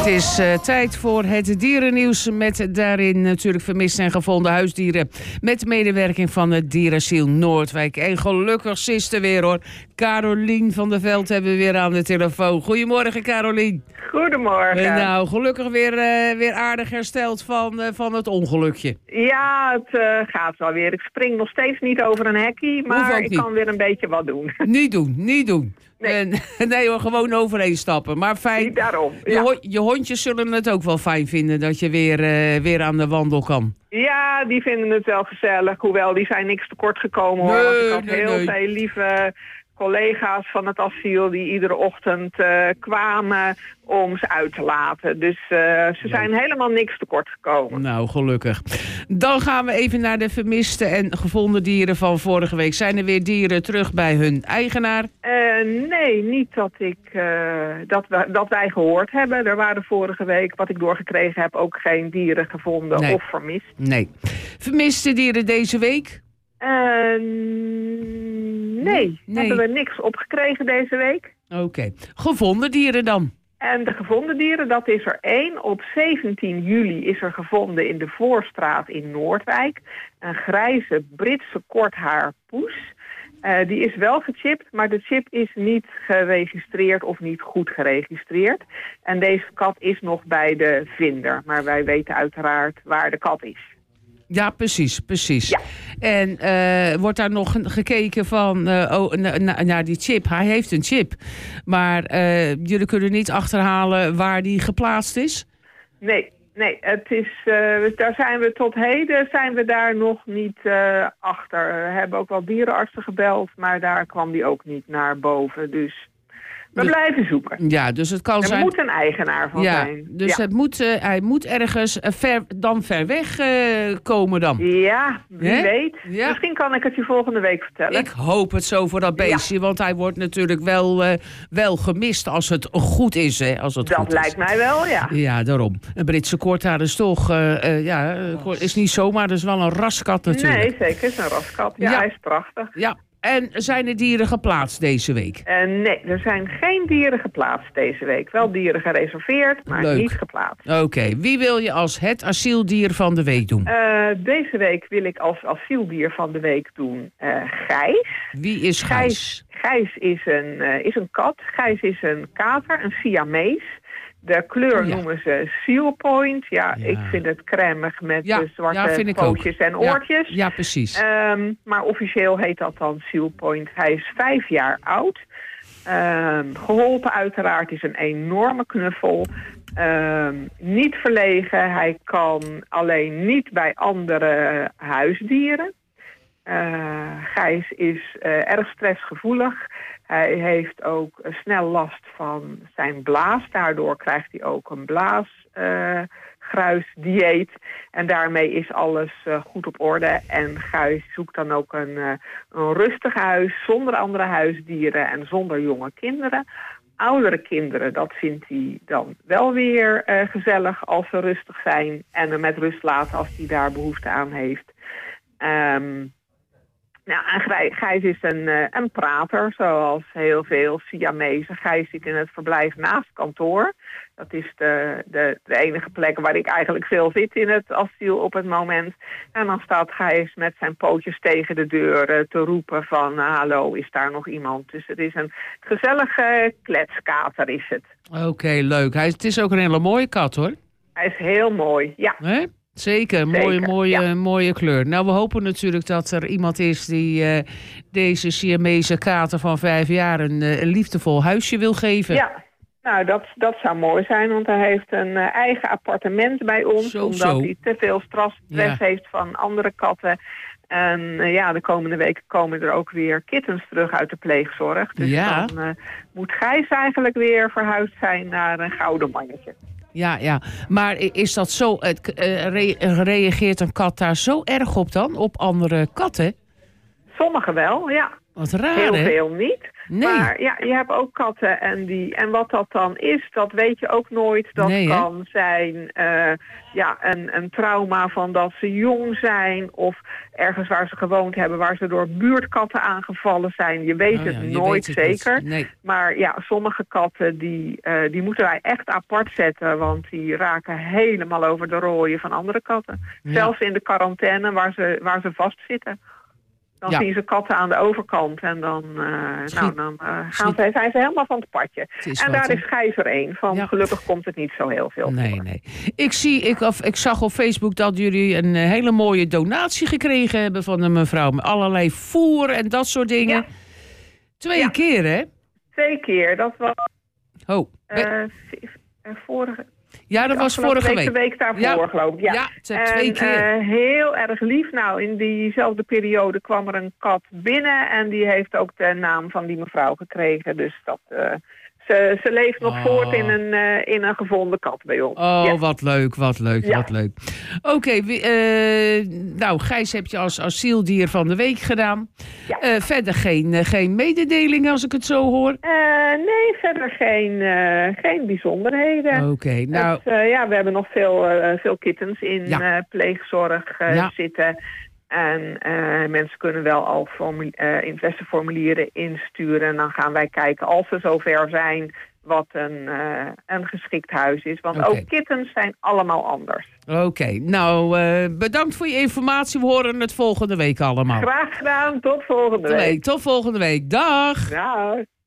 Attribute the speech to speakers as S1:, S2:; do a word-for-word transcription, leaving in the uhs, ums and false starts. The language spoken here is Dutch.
S1: Het is uh, tijd voor het dierennieuws met daarin natuurlijk vermiste en gevonden huisdieren. Met de medewerking van het Dierenasiel Noordwijk. En gelukkig is er weer hoor. Carolien van der Veld hebben we weer aan de telefoon. Goedemorgen Carolien.
S2: Goedemorgen.
S1: En nou, gelukkig weer, uh, weer aardig hersteld van, uh, van het ongelukje.
S2: Ja, het uh, gaat wel weer. Ik spring nog steeds niet over een hekkie, maar ik
S1: niet.
S2: kan weer een beetje wat doen.
S1: Niet doen, niet doen.
S2: Nee.
S1: En, nee hoor, gewoon overheen stappen. Maar fijn,
S2: Niet daarom.
S1: je,
S2: Ja.
S1: ho- je hondjes zullen het ook wel fijn vinden dat je weer, uh, weer aan de wandel kan.
S2: Ja, die vinden het wel gezellig. Hoewel, die zijn niks tekort gekomen hoor.
S1: Nee,
S2: Want ik had
S1: nee,
S2: heel
S1: nee.
S2: veel lieve collega's van het asiel die iedere ochtend uh, kwamen om ze uit te laten. Dus uh, ze zijn helemaal niks tekort gekomen.
S1: Nou, gelukkig. Dan gaan we even naar de vermiste en gevonden dieren van vorige week. Zijn er weer dieren terug bij hun eigenaar?
S2: Uh, nee, niet dat, ik, uh, dat, we, dat wij gehoord hebben. Er waren vorige week, wat ik doorgekregen heb, ook geen dieren gevonden
S1: Nee.
S2: of vermist.
S1: Nee. Vermiste dieren deze week?
S2: Uh, nee,
S1: Nee.
S2: hebben we niks opgekregen deze week.
S1: Oké. Okay. Gevonden dieren dan?
S2: En de gevonden dieren, dat is er één. Op zeventien juli is er gevonden in de Voorstraat in Noordwijk. Een grijze Britse korthaarpoes. Uh, die is wel gechipt, maar de chip is niet geregistreerd of niet goed geregistreerd. En deze kat is nog bij de vinder. Maar wij weten uiteraard waar de kat is.
S1: Ja, precies, precies.
S2: Ja.
S1: En uh, wordt daar nog gekeken van, uh, oh, na, na, naar die chip. Hij heeft een chip. Maar uh, jullie kunnen niet achterhalen waar die geplaatst is?
S2: Nee, nee. Het is, uh, daar zijn we tot heden zijn we daar nog niet uh, achter. We hebben ook wel dierenartsen gebeld, maar daar kwam die ook niet naar boven. Dus we
S1: Dus-
S2: blijven zoeken.
S1: Ja, dus het kan
S2: Er
S1: zijn...
S2: moet een eigenaar van
S1: ja,
S2: zijn.
S1: dus
S2: ja.
S1: Het moet, uh, hij moet ergens uh, ver, dan ver weg uh, komen dan.
S2: Ja, wie
S1: Hè?
S2: weet.
S1: Ja.
S2: Misschien kan ik het je volgende week vertellen.
S1: Ik hoop het zo voor dat beestje, want hij wordt natuurlijk wel, uh, wel gemist als het goed is. Hè, als het
S2: Dat
S1: goed
S2: lijkt
S1: is.
S2: mij wel, ja.
S1: Ja, daarom. Een Britse korthaar is toch, uh, uh, ja, uh, is niet zomaar, dat is wel een raskat natuurlijk.
S2: Nee, zeker. Het is een raskat. Ja,
S1: Ja.
S2: hij is prachtig.
S1: Ja, en zijn er dieren geplaatst deze week?
S2: Uh, nee, er zijn geen dieren geplaatst deze week. Wel dieren gereserveerd, maar
S1: Leuk.
S2: niet geplaatst.
S1: Oké, okay. Wie wil je als het asieldier van de week doen?
S2: Uh, deze week wil ik als asieldier van de week doen uh, Gijs.
S1: Wie is Gijs?
S2: Gijs is een, uh, is een kat. Gijs is een kater, een Siamees. De kleur
S1: Oh, ja.
S2: noemen ze Seal Point. Ja,
S1: Ja.
S2: ik vind het cremig met
S1: Ja,
S2: de zwarte
S1: ja, vind ik
S2: pootjes
S1: ook.
S2: en oortjes.
S1: Ja, ja precies.
S2: Um, maar officieel heet dat dan Seal Point. Hij is vijf jaar oud. Um, geholpen uiteraard, is een enorme knuffel. Um, niet verlegen. Hij kan alleen niet bij andere huisdieren. Uh, Gijs is uh, erg stressgevoelig. Hij heeft ook uh, snel last van zijn blaas. Daardoor krijgt hij ook een blaasgruisdieet. Uh, en daarmee is alles uh, goed op orde. En Gijs zoekt dan ook een, uh, een rustig huis zonder andere huisdieren en zonder jonge kinderen. Oudere kinderen, dat vindt hij dan wel weer uh, gezellig als ze rustig zijn. En hem met rust laten als hij daar behoefte aan heeft. Um, Nou, en Gijs is een, uh, een prater, zoals heel veel Siamezen. Gijs zit in het verblijf naast kantoor. Dat is de, de, de enige plek waar ik eigenlijk veel zit in het asiel op het moment. En dan staat Gijs met zijn pootjes tegen de deur uh, te roepen van... Uh, hallo, is daar nog iemand? Dus het is een gezellige kletskater, is het.
S1: Oké, okay, leuk. Hij, het is ook een hele mooie kat, hoor.
S2: Hij is heel mooi, ja.
S1: Hè? Zeker,
S2: Zeker,
S1: mooie, mooie,
S2: ja.
S1: mooie kleur. Nou, we hopen natuurlijk dat er iemand is die uh, deze Siamese kater van vijf jaar een, uh, een liefdevol huisje wil geven.
S2: Ja, nou dat, dat zou mooi zijn, want hij heeft een uh, eigen appartement bij ons.
S1: Zo,
S2: omdat
S1: zo.
S2: hij te veel stress
S1: Ja.
S2: heeft van andere katten. En uh, ja, de komende weken komen er ook weer kittens terug uit de pleegzorg. Dus
S1: Ja.
S2: dan uh, moet Gijs eigenlijk weer verhuisd zijn naar een gouden mannetje.
S1: Ja, ja. Maar is dat zo, uh, re- reageert een kat daar zo erg op dan, op andere katten?
S2: Sommigen wel, ja.
S1: Wat raar,
S2: Heel
S1: hè?
S2: veel niet.
S1: Nee.
S2: Maar ja, je hebt ook katten en die en wat dat dan is, dat weet je ook nooit. Dat
S1: Nee, hè?
S2: kan zijn uh, ja, een, een trauma van dat ze jong zijn of ergens waar ze gewoond hebben, waar ze door buurtkatten aangevallen zijn. Je weet
S1: Oh,
S2: het
S1: ja, je
S2: nooit
S1: weet het niet.
S2: zeker.
S1: Nee.
S2: Maar ja, sommige katten die, uh, die moeten wij echt apart zetten, want die raken helemaal over de rooien van andere katten.
S1: Ja.
S2: Zelfs in de quarantaine waar ze, waar ze vastzitten. Dan
S1: Ja.
S2: zien ze katten aan de overkant en dan, uh, nou, dan uh, gaan ze, zijn ze helemaal van het padje.
S1: Het is
S2: En
S1: wat,
S2: daar
S1: hè?
S2: is Gijs er één van.
S1: Ja.
S2: Gelukkig komt het niet zo heel veel
S1: Nee,
S2: voor.
S1: nee. Ik, zie, ik, of, ik zag op Facebook dat jullie een eh, hele mooie donatie gekregen hebben van een mevrouw. Met allerlei voer en dat soort dingen.
S2: Ja.
S1: Twee
S2: Ja.
S1: keer, hè?
S2: Twee keer. Dat was
S1: Oh.
S2: uh, vorige...
S1: Ja, dat was vorige
S2: week.
S1: week.
S2: De week daarvoor,
S1: Ja.
S2: geloof ik. Ja,
S1: Ja, het zijn
S2: en,
S1: twee keer.
S2: Uh, heel erg lief. Nou, in diezelfde periode kwam er een kat binnen en die heeft ook de naam van die mevrouw gekregen. Dus dat, uh, ze, ze leeft nog
S1: Oh.
S2: voort in een, uh, in een gevonden kat bij ons.
S1: Oh,
S2: Ja.
S1: wat leuk, wat leuk,
S2: Ja.
S1: wat leuk. Oké, okay, uh, nou, Gijs heb je als asieldier van de week gedaan.
S2: Ja.
S1: Uh, verder geen, uh, geen mededelingen als ik het zo hoor?
S2: Uh, nee, verder geen, uh, geen bijzonderheden.
S1: Oké, okay, nou...
S2: Het, uh, ja, we hebben nog veel, uh, veel kittens in
S1: Ja.
S2: uh, pleegzorg uh,
S1: Ja.
S2: zitten. En uh, mensen kunnen wel al formul- uh, interesseformulieren insturen. En dan gaan wij kijken, als ze zover zijn, wat een, uh, een geschikt huis is. Want
S1: Oké.
S2: ook kittens zijn allemaal anders.
S1: Oké, okay, nou uh, bedankt voor je informatie. We horen het volgende week allemaal.
S2: Graag gedaan, tot volgende week.
S1: week. Tot volgende week. Dag!
S2: Dag.